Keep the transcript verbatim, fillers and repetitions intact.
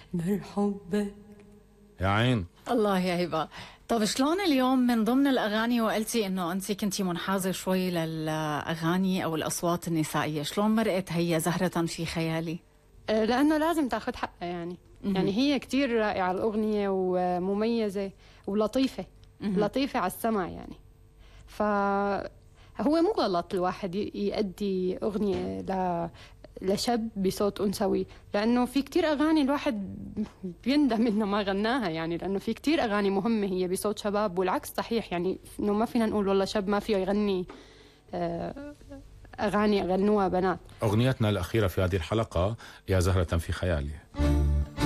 نار حبك. يا عين الله يا هبة. طب شلون اليوم من ضمن الأغاني، وقلتي إنه أنت كنتي منحازة شوي للأغاني أو الأصوات النسائية، شلون مرقت هي زهرة في خيالي؟ لأنه لازم تاخد حقها يعني. يعني هي كتير رائعة الأغنية ومميزة ولطيفة. لطيفة على السمع يعني. فهو مو غلط الواحد يؤدي أغنية ل لشاب بصوت أنثوي، لأنه في كتير أغاني الواحد بيندم إنه ما غناها يعني، لأنه في كتير أغاني مهمة هي بصوت شباب، والعكس صحيح يعني، إنه ما فينا نقول والله شاب ما فيه يغني أغاني غنوها بنات. أغنيتنا الأخيرة في هذه الحلقة يا زهرة في خيالي.